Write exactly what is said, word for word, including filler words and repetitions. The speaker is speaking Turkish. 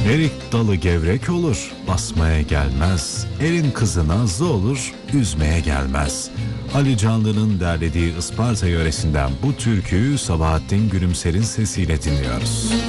Erik dalı gevrek olur, basmaya gelmez. Elin kızı nazlı olur, üzmeye gelmez. Ali Canlı'nın derlediği Isparta yöresinden bu türküyü Sabahattin Gülümser'in sesiyle dinliyoruz.